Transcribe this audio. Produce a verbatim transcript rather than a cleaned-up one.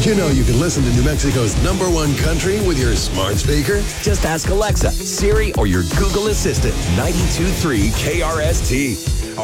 Did you know you can listen to New Mexico's number one country with your smart speaker? Just ask Alexa, Siri, or your Google Assistant. ninety-two point three K R S T.